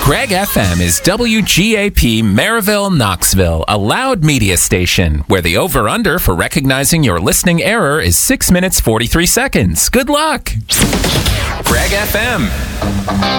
Greg FM is WGAP Maryville, Knoxville, a loud media station where the over-under for recognizing your listening error is 6 minutes 43 seconds. Good luck. Greg FM.